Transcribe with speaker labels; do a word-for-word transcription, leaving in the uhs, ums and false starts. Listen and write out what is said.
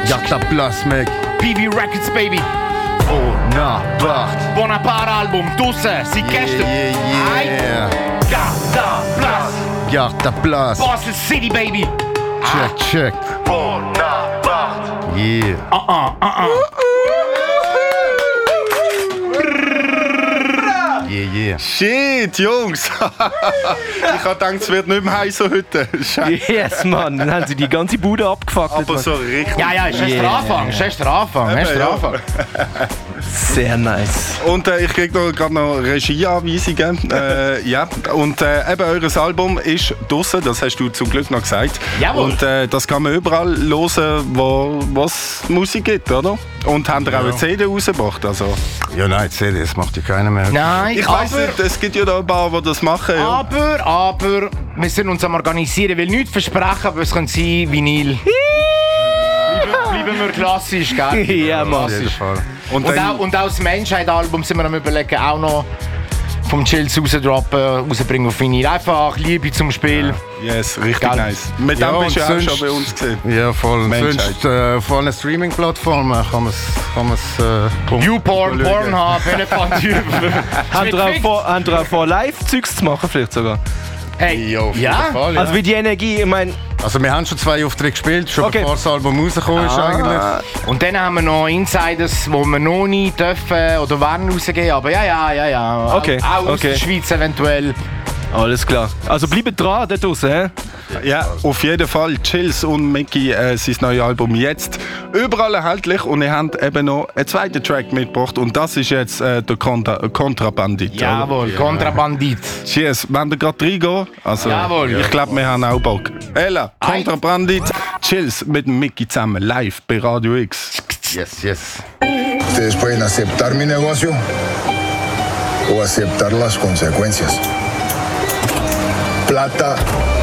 Speaker 1: Garta Plus, mec.
Speaker 2: P V Records, baby.
Speaker 1: Bonaparte.
Speaker 2: Bonaparte Album, draussen, seit gestern.
Speaker 1: Yeah, yeah, yeah.
Speaker 2: Garta Plus.
Speaker 1: Garta Plus.
Speaker 2: Basel City, baby.
Speaker 1: Check, check.
Speaker 2: Bonaparte.
Speaker 1: Yeah.
Speaker 2: Uh-uh, uh-uh.
Speaker 1: Yeah, yeah.
Speaker 3: Shit, Jungs! Ich habe gedacht, es wird nicht mehr heißer heute. Scheiße.
Speaker 4: Yes, Mann. Dann haben sie die ganze Bude abgefackelt.
Speaker 3: Aber so richtig.
Speaker 2: Ja, ja, ist erst der
Speaker 4: Yeah.
Speaker 2: Anfang, ist erst der Anfang, erst der
Speaker 3: ja.
Speaker 2: Anfang.
Speaker 4: Sehr nice.
Speaker 3: Und äh, ich kriege noch, gerade noch Regieanweisungen. äh, ja. Und äh, eben eures Album ist draussen, das hast du zum Glück noch gesagt.
Speaker 2: Jawohl.
Speaker 3: Und äh, das kann man überall hören, wo es Musik gibt, oder? Und haben ihr auch eine C D rausgebracht? Also.
Speaker 1: Ja, nein, C D, das macht ja keiner mehr.
Speaker 2: Nein,
Speaker 3: Ich
Speaker 2: aber,
Speaker 3: weiss nicht, es gibt ja da ein paar, die das machen. Ja.
Speaker 2: aber, aber, wir sind uns am Organisieren, will nichts versprechen, aber es könnte sein, Vinyl. Bleiben, bleiben wir klassisch, gell?
Speaker 4: Ja, Mann.
Speaker 1: Auf jeden Fall.
Speaker 3: Und
Speaker 2: Und
Speaker 3: dann,
Speaker 2: auch, und auch das Menschheit-Album sind wir am überlegen, auch noch vom Chills rausdroppen, rausbringen auf Vinyl. Einfach Liebe zum Spiel.
Speaker 3: yes, richtig
Speaker 2: Geil.
Speaker 3: nice. Mit
Speaker 1: Ja,
Speaker 3: dem bist du
Speaker 1: und
Speaker 3: ja auch
Speaker 1: sonst-
Speaker 3: schon bei uns gesehen.
Speaker 1: Ja, voll.
Speaker 3: Menschheit.
Speaker 1: Sonst äh, von allen Streaming-Plattformen kann man es kann äh,
Speaker 2: YouPorn, Pornhub, Elefantyp.
Speaker 4: Haben ihr auch vor, haben ihr auch vor Live-Zeugs zu machen vielleicht sogar?
Speaker 2: Hey,
Speaker 1: Ja, auf jeden
Speaker 2: ja?
Speaker 1: Fall, ja.
Speaker 4: Also wie die Energie, ich meine...
Speaker 1: Also wir haben schon zwei Aufträge gespielt, schon
Speaker 4: Okay.
Speaker 1: bevor das Album rausgekommen ist eigentlich.
Speaker 2: Und dann haben wir noch Insiders, die wir noch nicht dürfen oder werden rausgeben. Aber ja, ja, ja, ja.
Speaker 4: Okay,
Speaker 2: Auch aus
Speaker 4: okay.
Speaker 2: der Schweiz eventuell.
Speaker 4: Alles klar. Also bleibt dran, dort draussen, hä?
Speaker 3: Ja, auf jeden Fall. Chills und Mickey, äh, sein neues Album jetzt überall erhältlich. Und ihr habt eben noch einen zweiten Track mitgebracht. Und das ist jetzt äh, der Contra Kontrabandit. oder?
Speaker 2: Jawohl, Kontrabandit.
Speaker 3: Cheers. Wenn ihr gerade reingehen, also
Speaker 2: Jawohl.
Speaker 3: ich glaube, wir haben auch Bock. Ella,
Speaker 2: Ei.
Speaker 3: Kontrabandit, Chills mit dem Mickey zusammen, live bei Radio X.
Speaker 1: Yes, yes.
Speaker 5: Ustedes pueden aceptar mi negocio o aceptar las consecuencias. Plata